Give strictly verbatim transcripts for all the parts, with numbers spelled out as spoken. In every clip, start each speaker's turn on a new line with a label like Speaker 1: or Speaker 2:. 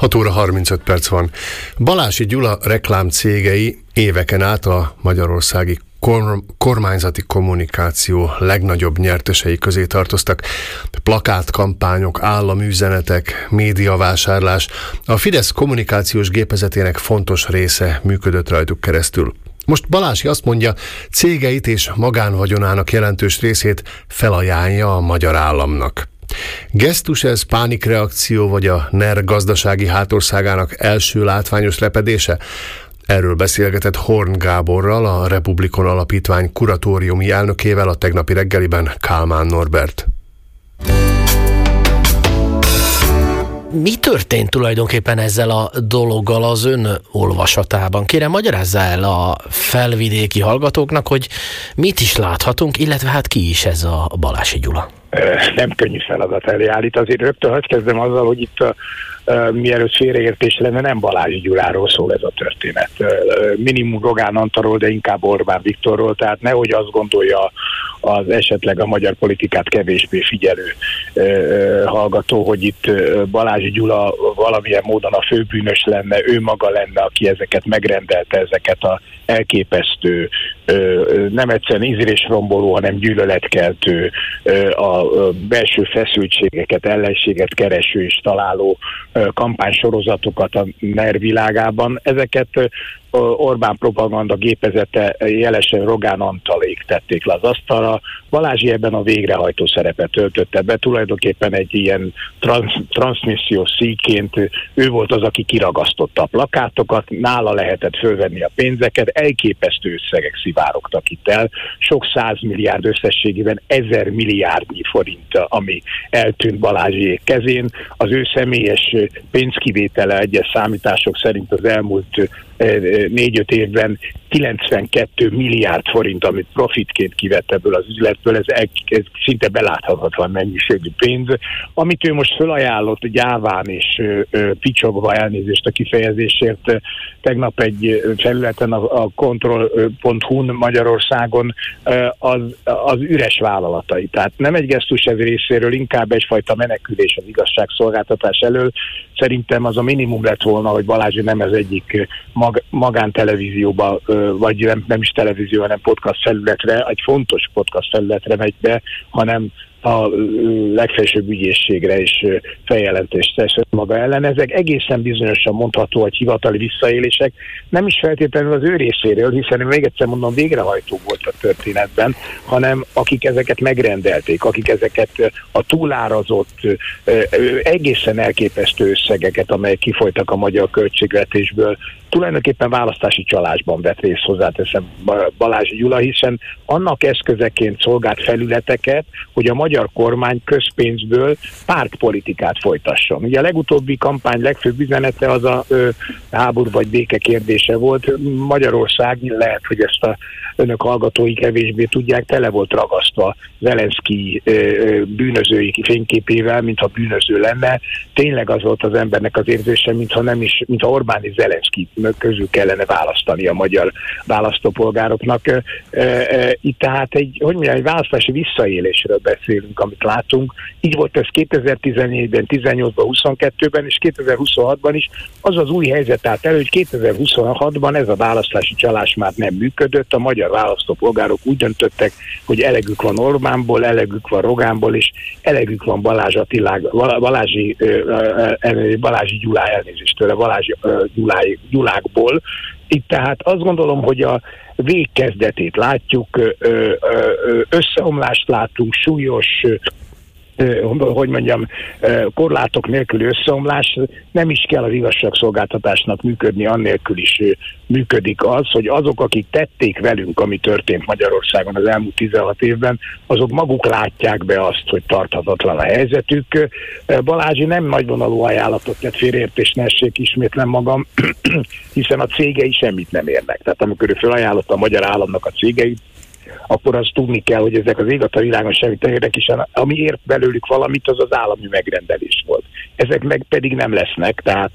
Speaker 1: hat óra harmincöt perc van. Balási Gyula reklámcégei éveken át a magyarországi kor- kormányzati kommunikáció legnagyobb nyertesei közé tartoztak. Plakátkampányok, államüzenetek, médiavásárlás. A Fidesz kommunikációs gépezetének fontos része működött rajtuk keresztül. Most Balási azt mondja, cégeit és magánvagyonának jelentős részét felajánlja a magyar államnak. Gesztus ez, pánikreakció, vagy a NER gazdasági hátországának első látványos repedése? Erről beszélgetett Horn Gáborral, a Republikon Alapítvány kuratóriumi elnökével a tegnapi reggeliben Kálmán Norbert.
Speaker 2: Mi történt tulajdonképpen ezzel a dologgal az ön olvasatában? Kérem, magyarázza el a felvidéki hallgatóknak, hogy mit is láthatunk, illetve hát ki is ez a Balási Gyula?
Speaker 3: Nem könnyű feladat elé állít. Azért rögtön hadd kezdem azzal, hogy itt a, a, mielőtt félreértés lenne, nem Balási Gyuláról szól ez a történet. Minimum Rogán Antalról, de inkább Orbán Viktorról, tehát nehogy azt gondolja az esetleg a magyar politikát kevésbé figyelő ö, ö, hallgató, hogy itt Balási Gyula valamilyen módon a főbűnös lenne, ő maga lenne, aki ezeket megrendelte, ezeket a elképesztő, ö, nem egyszerűen ízlésromboló, hanem gyűlöletkeltő, ö, a belső feszültségeket, ellenséget kereső és találó ö, kampánysorozatokat a NER világában. Ezeket ö, Orbán propaganda gépezete jelesen Rogán Antalék tették le az asztalra. Balázsi ebben a végrehajtó szerepet töltötte be, tulajdonképpen egy ilyen trans, transmissziós szíként ő volt az, aki kiragasztotta a plakátokat, nála lehetett fölvenni a pénzeket, elképesztő összegek szivárogtak itt el, sok százmilliárd összességében ezer milliárdnyi forint, ami eltűnt Balázsiék kezén. Az ő személyes pénzkivétele egyes számítások szerint az elmúlt négy-öt évben kilencvenkettő milliárd forint, amit profitként kivett ebből az üzletből, ez, ez szinte beláthatatlan mennyiségű pénz. Amit ő most felajánlott gyáván és ö, ö, picsogva, elnézést a kifejezésért, tegnap egy felületen a, a kontroll pont hu-n Magyarországon az, az üres vállalatai. Tehát nem egy gesztus ez részéről, inkább egyfajta menekülés az igazságszolgáltatás elől. Szerintem az a minimum lett volna, hogy Balázsi nem ez egyik mag, magántelevízióba, vagy nem, nem is televízió, hanem podcast felületre, egy fontos podcast felületre megy be, hanem a legfelsőbb ügyészségre is feljelentést tesz maga ellen. Ezek egészen bizonyosan mondható, hogy hivatali visszaélések, nem is feltétlenül az ő részéről, hiszen még egyszer mondom, végrehajtó volt a történetben, hanem akik ezeket megrendelték, akik ezeket a túlárazott, egészen elképesztő összegeket, amelyek kifolytak a magyar költségvetésből, tulajdonképpen választási csalásban vett részt, hozzáteszem Balási Gyula, hiszen annak eszközeként szolgált felületeket, hogy a magyar kormány közpénzből pártpolitikát folytasson. Ugye a legutóbbi kampány legfőbb üzenete az a ö, háború vagy béke kérdése volt. Magyarország, lehet, hogy ezt a önök hallgatói kevésbé tudják, tele volt ragasztva Zelenszky bűnözői fényképével, mintha bűnöző lenne. Tényleg az volt az embernek az érzése, mintha nem is, mintha Orbán és Zelenszky közül kellene választani a magyar választópolgároknak. Itt tehát egy, hogy mondjam, egy választási visszaélésről beszélünk, amit látunk. Így volt ez kétezer-tizennégyben, tizennyolcban, huszonkettőben és kétezer-huszonhatban is. Az az új helyzet állt elő, hogy kétezer-huszonhatban ez a választási csalás már nem működött. A magyar választópolgárok úgy döntöttek, hogy elegük van Orbánból, elegük van Rogánból, és elegük van Balázs Attilá, Balázsi, Balázsi Gyulá elnézést tőle, Balázsi Gyulái, Gyulákból. Itt tehát azt gondolom, hogy a végkezdetét látjuk, összeomlást látunk, súlyos, hogy mondjam, korlátok nélküli összeomlás. Nem is kell az igazságszolgáltatásnak működni, annélkül is működik az, hogy azok, akik tették velünk, ami történt Magyarországon az elmúlt tizenhat évben, azok maguk látják be azt, hogy tarthatatlan a helyzetük. Balázsi nem nagyvonalú ajánlatot tett, félreértés ne essék, ismétlem magam, hiszen a cégei semmit nem érnek. Tehát amikor ő felajánlotta a magyar államnak a cégeit, akkor azt tudni kell, hogy ezek az ég a világon semmit nem érnek, és ami ért belőlük valamit, az az állami megrendelés volt. Ezek meg pedig nem lesznek, tehát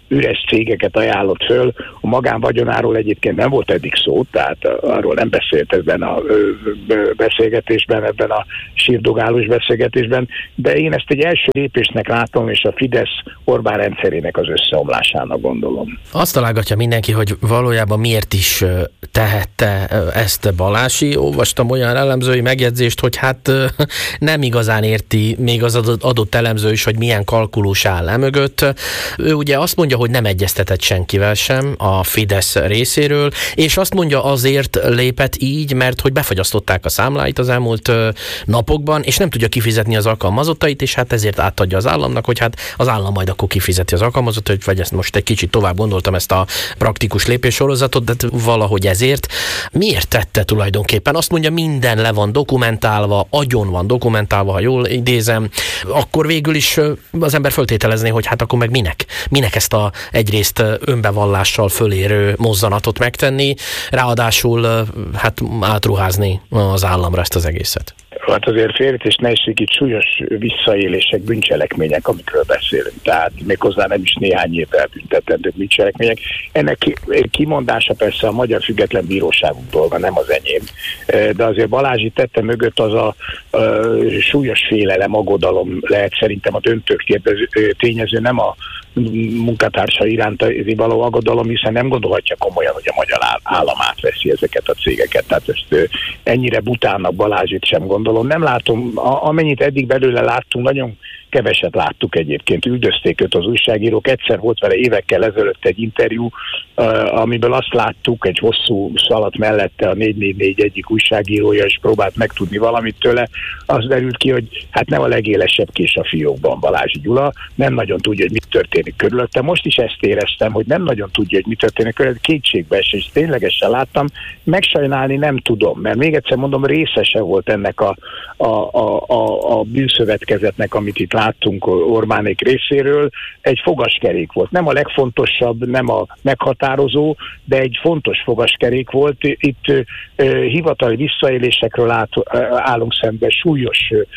Speaker 3: üres cégeket ajánlott föl. A magánvagyonáról egyébként nem volt eddig szó, tehát arról nem beszélt ebben a beszélgetésben, ebben a sírdogálós beszélgetésben, de én ezt egy első lépésnek látom, és a Fidesz Orbán rendszerének az összeomlásának gondolom.
Speaker 2: Azt találgatja mindenki, hogy valójában miért is tehette ezt Balási. Olvastam olyan elemzői megjegyzést, hogy hát nem igazán érti még az adott elemző is, hogy milyen kalkulus áll emögött. Ő ugye azt mondja, hogy nem egyeztetett senkivel sem a Fidesz részéről, és azt mondja, azért lépett így, mert hogy befagyasztották a számláit az elmúlt napokban, és nem tudja kifizetni az alkalmazottait, és hát ezért átadja az államnak, hogy hát az állam majd akkor kifizeti az alkalmazottait, vagy ezt most egy kicsit tovább gondoltam, ezt a praktikus lépéssorozatot, de valahogy ezért. Miért tette tulajdonképpen? Azt mondja, minden le van dokumentálva, agyon van dokumentálva, ha jól idézem, akkor végül is az ember föltételezné, hogy hát akkor meg minek? Minek ezt a egyrészt önbevallással fölérő mozzanatot megtenni, ráadásul hát átruházni az államra ezt az egészet?
Speaker 3: Hát azért félretés ne essék, itt súlyos visszaélések, bűncselekmények, amikről beszélünk. Tehát méghozzá nem is néhány évvel büntetendő bűncselekmények. Ennek kimondása persze a Magyar Független Bíróságunk dolga, nem az enyém. De azért Balázsi tette mögött az a, a súlyos félelem, aggodalom lehet szerintem a döntő tényező, nem a munkatársa iránti való aggodalom, hiszen nem gondolhatja komolyan, hogy a magyar állam átveszi ezeket a cégeket. Tehát ezt ennyire butának Balázsit sem gondolom. Nem látom, amennyit eddig belőle láttunk, nagyon keveset láttuk egyébként, üldözték őt az újságírók. Egyszer volt vele évekkel ezelőtt egy interjú, amiből azt láttuk, egy hosszú szalat mellette a négy négy négy egyik újságírója, és próbált megtudni valamit tőle. Az derült ki, hogy hát nem a legélesebb kés a fiókban Balázsi Gyula, nem nagyon tudja, hogy mit történik körülötte. Most is ezt éreztem, hogy nem nagyon tudja, hogy mit történik körülötte, kétségbeesés, ténylegesen láttam, megsajnálni nem tudom, mert még egyszer mondom, részese volt ennek a, a, a, a, a bűnszövetkezetnek, amit itt láttunk Orbánék részéről, egy fogaskerék volt. Nem a legfontosabb, nem a meghatározó, de egy fontos fogaskerék volt. Itt uh, hivatali visszaélésekről át, uh, állunk szembe, súlyos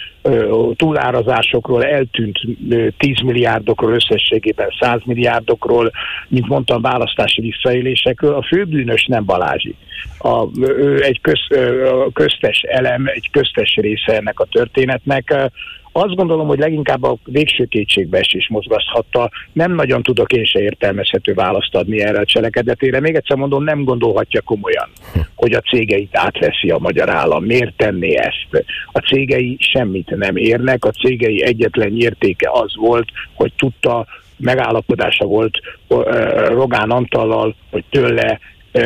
Speaker 3: uh, túlárazásokról, eltűnt uh, tíz milliárdokról, összességében száz milliárdokról, mint mondtam, választási visszaélésekről. A főbűnös nem Balázsi. A, ő egy köz, uh, köztes elem, egy köztes része ennek a történetnek. Uh, Azt gondolom, hogy leginkább a végső kétségbeesés mozgaszthatta. Nem nagyon tudok én se értelmezhető választ adni erre a cselekedetére. Még egyszer mondom, nem gondolhatja komolyan, hogy a cégeit átveszi a magyar állam. Miért tenné ezt? A cégei semmit nem érnek, a cégei egyetlen értéke az volt, hogy tudta, megállapodása volt Rogán Antallal, hogy tőle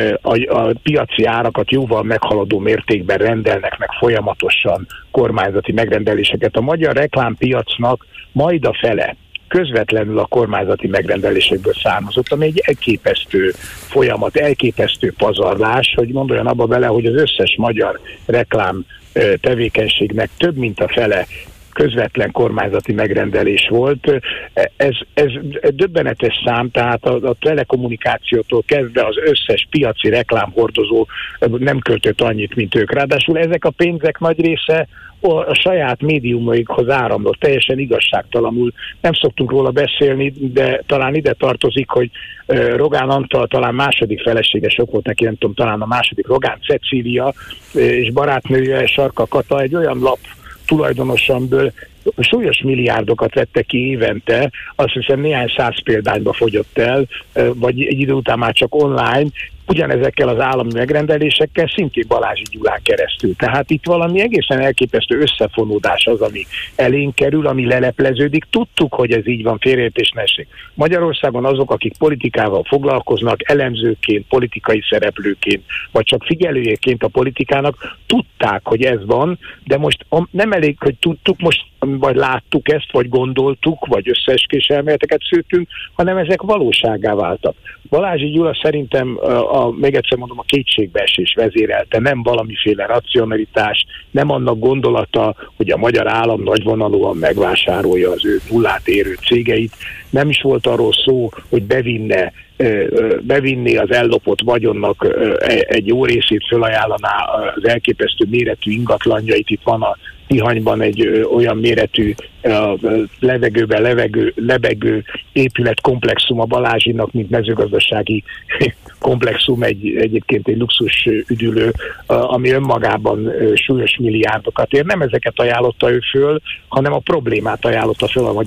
Speaker 3: A, a piaci árakat jóval meghaladó mértékben rendelnek meg folyamatosan kormányzati megrendeléseket. A magyar reklámpiacnak majd a fele közvetlenül a kormányzati megrendelésekből származott, ami egy elképesztő folyamat, elképesztő pazarlás, hogy gondoljon abba bele, hogy az összes magyar reklám tevékenységnek több mint a fele közvetlen kormányzati megrendelés volt. Ez, ez döbbenetes szám, tehát a, a telekommunikációtól kezdve az összes piaci reklámhordozó nem költött annyit, mint ők. Ráadásul ezek a pénzek nagy része a saját médiumaikhoz áramlott, teljesen igazságtalanul. Nem szoktunk róla beszélni, de talán ide tartozik, hogy Rogán Antal talán második felesége, sok volt neki, nem tudom, talán a második Rogán Cecília és barátnője Sarka Kata egy olyan lap tulajdonosamből súlyos milliárdokat vette ki évente, azt hiszem néhány száz példányba fogyott el, vagy egy idő után már csak online, ugyanezekkel az állami megrendelésekkel, szintén Balázsi Gyulán keresztül. Tehát itt valami egészen elképesztő összefonódás az, ami elénk kerül, ami lelepleződik. Tudtuk, hogy ez így van, félreértés ne essék. Magyarországon azok, akik politikával foglalkoznak, elemzőként, politikai szereplőként, vagy csak figyelőjeként a politikának, tudták, hogy ez van, de most nem elég, hogy tudtuk, most vagy láttuk ezt, vagy gondoltuk, vagy összeeskés elméleteket szőttünk, hanem ezek valósággá váltak. Balázsi Gyula szerintem, a, a, még egyszer mondom, a kétségbeesés vezérelte, nem valamiféle racionalitás, nem annak gondolata, hogy a magyar állam nagyvonalúan megvásárolja az ő nullát érő cégeit, nem is volt arról szó, hogy bevinne bevinni az ellopott vagyonnak egy jó részét, fölajánlaná az elképesztő méretű ingatlanjait. Itt van a Tihanyban egy ö, olyan méretű ö, levegőben levegő, lebegő épületkomplexum a Balázsinak, mint mezőgazdasági komplexum, egy, egyébként egy luxus üdülő, ami önmagában súlyos milliárdokat ér. Nem ezeket ajánlotta ő föl, hanem a problémát ajánlotta föl a